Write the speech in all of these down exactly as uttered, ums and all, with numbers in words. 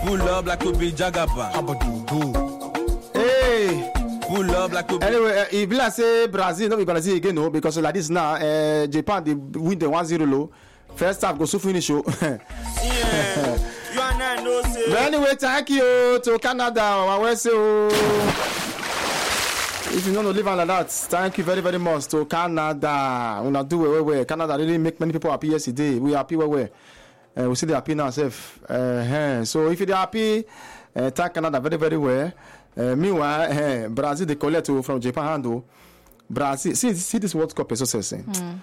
Pull up like Obi Jagaba. How about you go? Hey. Pull up like Obi. Anyway, uh, if I say Brazil, no, we're gonna see again, no, because like this now, uh, Japan they win the one zero low. First half go so finish show. Yeah. You are not no say. But anyway, thank you to Canada. I say, if you don't live like that, thank you very very much to Canada. We not do well, well. Canada really make many people happy yesterday. We happy well, well. Uh, we see they happy now, self. Uh, so if you're happy, uh, thank Canada very very well. Uh, meanwhile, uh, Brazil they collect from Japan handle. Brazil, see see this World Cup is so saying. Mm.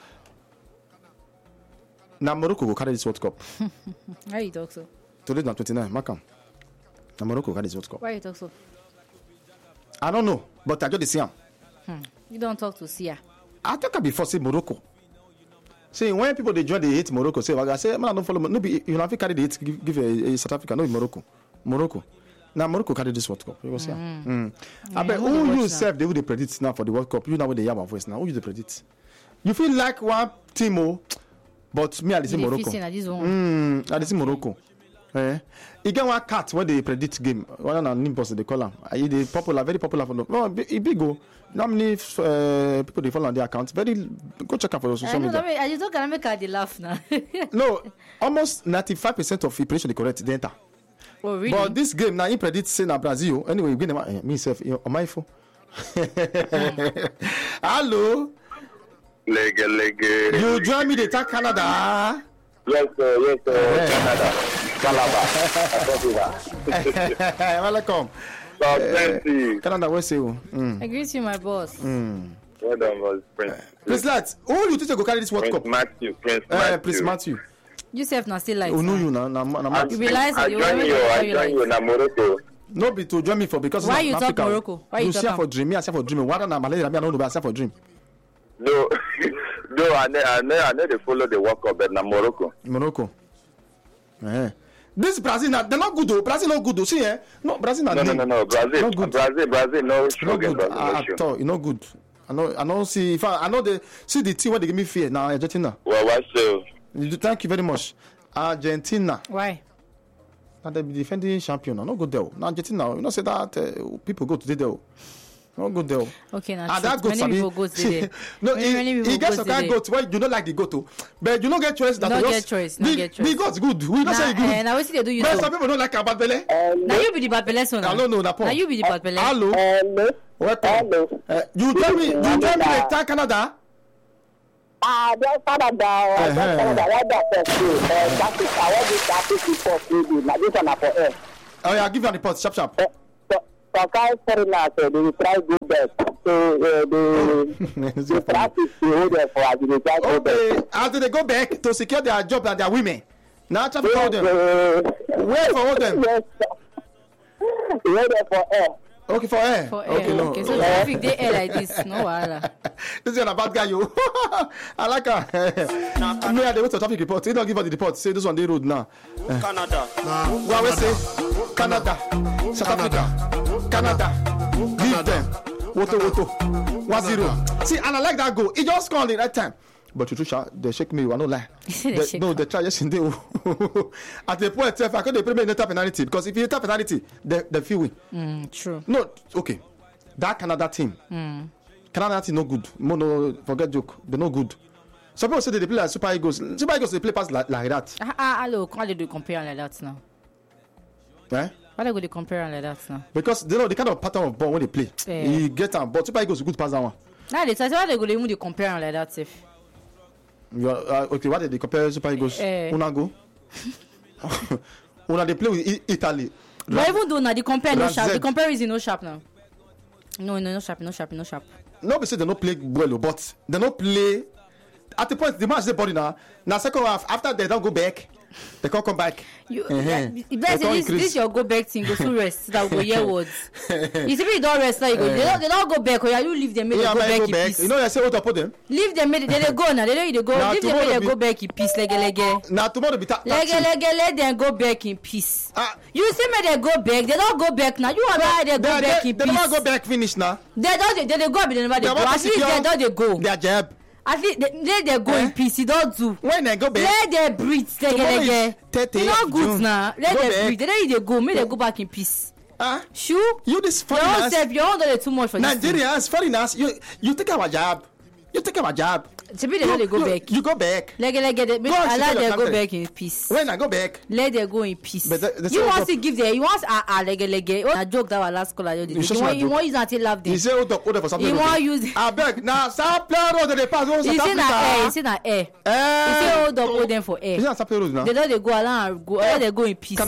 Now Morocco will carry this World Cup. Why you talk so? Today na twenty-nine, Macam. Now Morocco carry this World Cup. Why you talk so? I don't know, but I just see him. Hmm. You don't talk to Sia. I talk about before say Morocco. See when people they join they hate Morocco. Say I say man I don't follow. No be you have to carry the hate give, give a, a South Africa. No be Morocco. Morocco. Now Morocco carry this World Cup. You go see. Mm. Mm. I bet who you self they will they predict now for the World Cup. You know what they have a voice now. Who you they predict? You feel like one team, oh, but me I say Morocco. Hmm. I say Morocco. Eh, you get one cat when they predict game. One of Nimbus they call them. Are they popular? Very popular for them. No, it big go. How many uh, people they follow on their account? Very go check out for social I know, media. I mean, I just don't make her laugh now. No, almost ninety-five percent of people they correct they enter. Oh really? But this game now, he predict say na Brazil. Anyway, we uh, me self on my phone. Hello. Lege lege. You join me? They talk Canada. Yes sir, yes sir. Yeah. Canada. Calabar. Welcome. So plenty. Canada, where say you? Mm. I greet you, my boss. Mm. Well done, boss. Prince. Please, lads, who you think you go carry this World Prince Cup? Matthew. Prince Uh, Matthew. Prince Matthew. You self now still like. Oh no, you na na na. You be lying, so I you join already you. know I you join like. you na Morocco. No be to join me for because Why of you talk Africa. Morocco? Why you you talk share am? for dream, me I share for dream. Why na Malaysia? Me I don't know, I share for dream. No, no, I know, I know, I know they follow the World Cup, but na Morocco. Morocco. Eh. This Brazil, na, they're not good though. Brazil not good though. See, eh? No, Brazil not No, no, name. no, no. Brazil, Not good. Brazil, Brazil, no Not struggle. good Brazil, no at show. all. You not good. I know. I know. See, if I, I know the see the team where they give me fear now. Argentina. Well, what's so? You do, thank you very much. Argentina. Why? Now they be defending champion. Now, not good there. Now Argentina. You know say that uh, people go to there. Not good there. Okay, now Ah, that goat many sabi. people go there. No, Many, many he, people he gets go some kind there. goat. Well, you don't like the goat, too. But you don't get choice. That No you get just- choice, no the, get choice. The goat's good. We don't Now, say eh, good. now what they do you But know? some people don't like about belly. Now you be the bad belle son. I don't know, Napo. Now you be the bad belle. Hello. Hello. Welcome. Hello. Uh, you tell me, you tell me the time Canada. Ah, that's Canada. Uh-huh. That's Canada. What that first do? That's it. I want this to happen before maybe. Now this one for air. Oh yeah, I'll give you a report. Sharp, sharp. So, kind foreigners, they will try go back. So, uh, they, they practice the order for as they try go back. Okay, after they go back to secure their job and their women. Now traffic hold them. Uh, Where for hold them? yes, order for air. Okay, for air. For air. Okay, no. Okay, so traffic they air like this. No wahala. This is a bad guy, you. I like her. Me, I dey wait for traffic report. He don't give us the report. Say this one, they road now. Canada. What we say? Canada, South Africa, Canada. Leave them. Woto, woto. One zero. See, and I like that goal. He just scored the right time. But Chutusha, they shake me. I don't lie. They They- shake no, her. they try yes, they. At the point, if I could, they play me penalty because if you tap penalty, they they feel we. Mm, true. No, okay. That Canada team. Mm. Canada team no good. Mono forget joke. They no good. Some people say they play like Super Eagles. Super Eagles they play pass like, like that. Ah, ah, hello. Why they do compare like that now? Eh? Why they go to compare like that now? Because they know the kind of pattern of ball when they play. Yeah. You get them, but Super Eagles good pass that one. Now they say why they go to even dey compare like that safe. You are, uh, okay, what did they compare Super Eagles? Eh. Una go. Una they play with I- Italy. But even though now the compare no Ranzed. sharp, the compare is no sharp now. No, no, no sharp, no sharp, no sharp. Nobody say they don't play well, but they don't play. At the point, the match they body now. Now second half, after they don't go back, they can't come back. You, Uh-huh. yeah, They if let's say can't this, increase. this your go back thing, go to rest, so that we go hear words. You see, you don't rest now, you go. They don't, they don't go back. Or you leave them, make Yeah, them go man, back go in back. peace. You know, I say what to put them. Leave them, make they, they go now. They don't they go. Now, Leave them, make tomorrow they be- go back in peace. Lege lege, Now tomorrow be ta- lege taxi. lege, let them go back in peace. Ah. You see, me they go back. They don't go back now. You are right. They go They, back they, in they never peace. go back finish now. They don't. They, they go, but they never they They go. want to At least secure they don't they go. their job. At least they, let them go Eh? in peace. You don't do. When they go back, Let them breathe. They Tomorrow get is again. thirty You not good June. now. Let Go them back. breathe. Then they go. Make them go back in peace. ah, Sure. you this Your own foreigners, self. Your own don't too much for this. Nigerians, foreigners, you you take our job, you take our job. Maybe they know they go you, back. You go back. Let them, let them, Go and allow secure them your go country. back in peace. When I go back, Let them go in peace. But that- that's You what want I to give them. You want ah ah lege lege. Oh, a joke that our last caller you did. It's You just want a you joke. want use until laugh them. he say hold up, hold up for something. You want use. I beg now. Stop playing road they pass over He South say na air. He Africa. say na air. He Eh, say hold up hold them for he air. say stop playing road now. They don't they go along and go. Let them go in peace. Can